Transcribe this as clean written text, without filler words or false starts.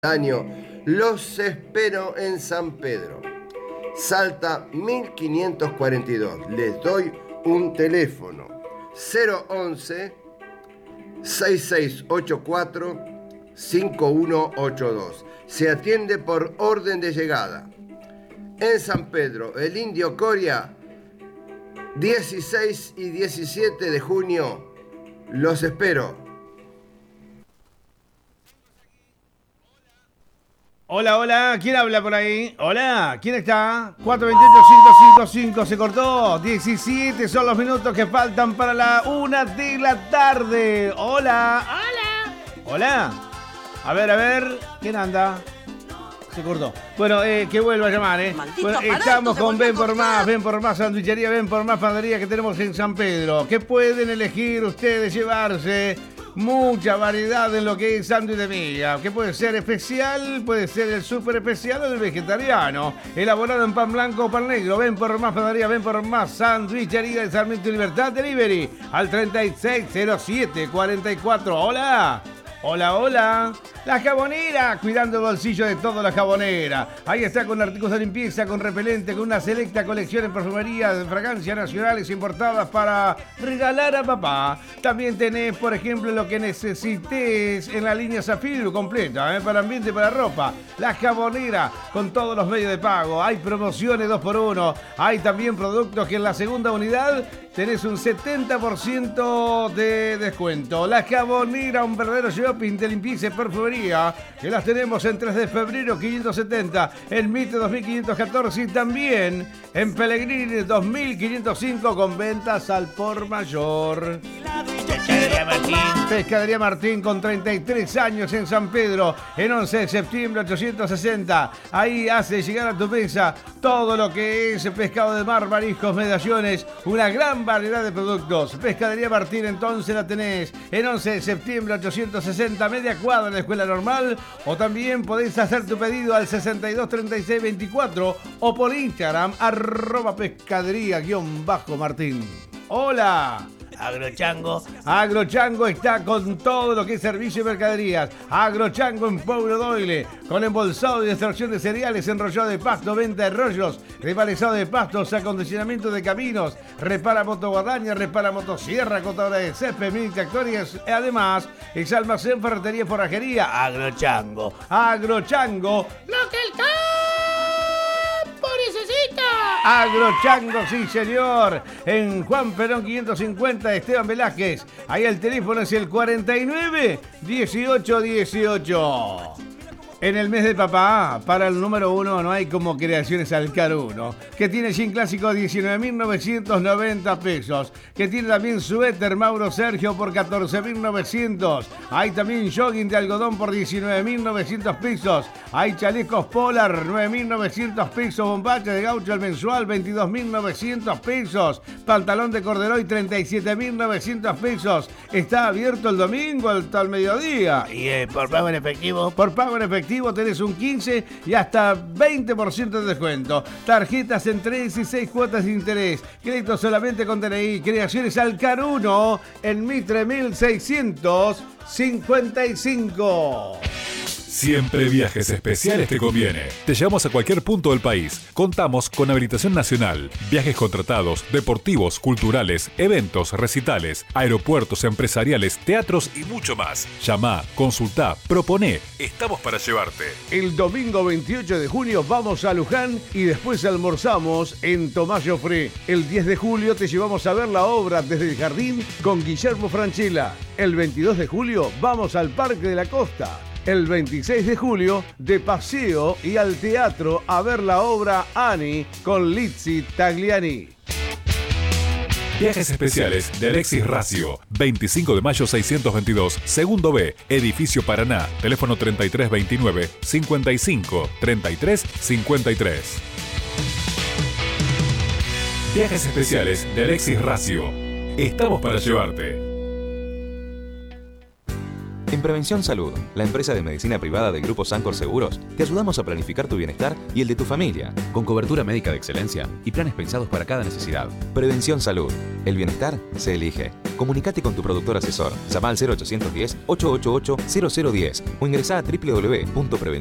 año. Los espero en San Pedro. Salta 1542. Les doy un teléfono. 011 6684 5182. Se atiende por orden de llegada. En San Pedro, el Indio Coria, 16 y 17 de junio. Los espero. Hola, hola, ¿quién habla por ahí? Hola, ¿quién está? 428-555, se cortó. 17 son los minutos que faltan para la 1 de la tarde. Hola. Hola. Hola. A ver, ¿quién anda? Se cortó. Bueno, que vuelva a llamar, Bueno, estamos con Ven por Más Sandwichería, Ven por Más Panadería que tenemos en San Pedro. ¿Qué pueden elegir ustedes llevarse? Mucha variedad en lo que es sándwich de miga, que puede ser especial, puede ser el súper especial o el vegetariano, elaborado en pan blanco o pan negro. Ven por Más Panadería, Ven por Más Sandwichería de Sarmiento y Libertad. Delivery al 360744. Hola. Hola. La Jabonera, cuidando el bolsillo de toda la Jabonera. Ahí está con artículos de limpieza, con repelente, con una selecta colección en perfumería de fragancias nacionales importadas para regalar a papá. También tenés, por ejemplo, lo que necesites en la línea Zafiro completa, para ambiente, para ropa. La Jabonera, con todos los medios de pago. Hay promociones 2x1. Hay también productos que en la segunda unidad tenés un 70% de descuento. La Jabonera, un verdadero shopping de limpieza y perfumería, que las tenemos en 3 de febrero 570, en Mitre 2514 y también en Pellegrini 2505 con ventas al por mayor. Pescadería Martín con 33 años en San Pedro, en 11 de septiembre 860. Ahí hace llegar a tu mesa todo lo que es pescado de mar, mariscos, medallones, una gran variedad de productos. Pescadería Martín, entonces la tenés en 11 de septiembre 860, media cuadra de la Escuela Normal, o también podés hacer tu pedido al 623624 o por Instagram @pescadería_Martín. Hola. Agrochango está con todo lo que es servicio y mercaderías. Agrochango en Pueblo Doyle, con embolsado y extracción de cereales, enrollado de pasto, venta de rollos, repalizado de pastos, acondicionamiento de caminos, repara motoguadaña, repara motosierra, cortadora de césped, mini tractores. Además, es almacén, ferretería y forrajería. Agrochango, lo que el campo necesita. Agrochango, sí señor, en Juan Perón 550 de Esteban Velázquez. Ahí el teléfono es el 49 18 18. En el mes de papá, para el número 1 no hay como Creaciones Alcaruno, que tiene jean clásico 19.990 pesos, que tiene también suéter Mauro Sergio por 14.900, hay también jogging de algodón por 19.900 pesos, hay chalecos Polar 9.900 pesos, bombacha de gaucho al mensual 22.900 pesos, pantalón de corderoy 37.900 pesos, está abierto el domingo hasta el mediodía. Y por pago en efectivo. Por pago en efectivo tenés un 15 y hasta 20% de descuento. Tarjetas en 3 y 6 cuotas de interés. Crédito solamente con DNI. Creaciones Alcaruno en Mitre 1655. Siempre Viajes Especiales te conviene. Te llevamos a cualquier punto del país. Contamos con habilitación nacional, viajes contratados, deportivos, culturales, eventos, recitales, aeropuertos, empresariales, teatros y mucho más. Llama, consultá, proponé. Estamos para llevarte. El domingo 28 de junio vamos a Luján y después almorzamos en Tomás Joffre. El 10 de julio te llevamos a ver la obra Desde el Jardín con Guillermo Francella. El 22 de julio vamos al Parque de la Costa. El 26 de julio, de paseo y al teatro a ver la obra Annie con Lizzy Tagliani. Viajes Especiales de Alexis Racio, 25 de mayo 622, segundo B, Edificio Paraná, teléfono 3329 55 33 53. Viajes Especiales de Alexis Racio. Estamos para llevarte. En En Prevención Salud, la empresa de medicina privada del Grupo Sancor Seguros, te ayudamos a planificar tu bienestar y el de tu familia, con cobertura médica de excelencia y planes pensados para cada necesidad. Prevención Salud, el bienestar se elige. Comunicate con tu productor asesor. Llama al 0810-888-0010 o ingresá a www.prevencionsalud.com.